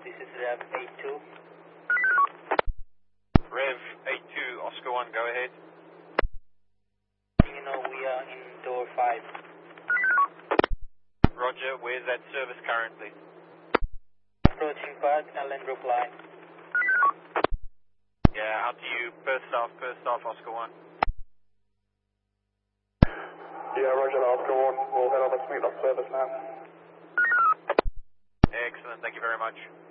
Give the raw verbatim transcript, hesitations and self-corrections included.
this is Rev eight two. Rev eight two, Oscar one, go ahead. You know, we are in door five. Roger, where's that service currently? Approaching Park Allen Brook line. Yeah, out to you, per staff, per staff, Oscar one. Yeah, Roger, Oscar one, we'll head over to meet that service now. Excellent, thank you very much.